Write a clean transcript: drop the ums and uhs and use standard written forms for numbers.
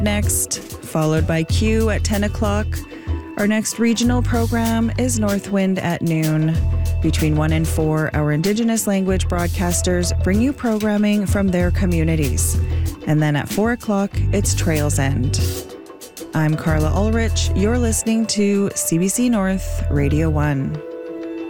next, followed by Q at 10 o'clock. Our next regional program is Northwind at noon. Between 1 and 4, our Indigenous language broadcasters bring you programming from their communities. And then at 4 o'clock, it's Trails End. I'm Carla Ulrich. You're listening to CBC North Radio 1.